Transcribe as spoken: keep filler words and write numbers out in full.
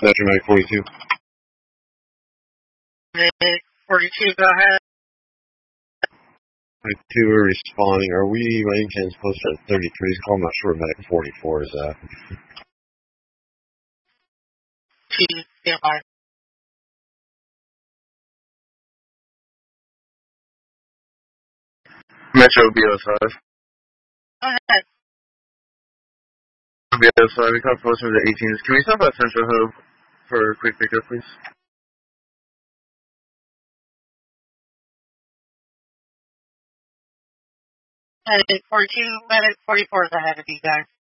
Metro Medic forty-two. Medic forty-two, go ahead. forty-two, we're responding. Are we, by any chance, posted at thirty-three? Call, I'm not sure where Medic forty-four is at. T, stand by. Metro B O five. Go ahead. B O five, we call posted at eighteen. Can we stop at Central Hub for a quick pickup, please? Medic forty-two, Medic forty-four is ahead of you guys.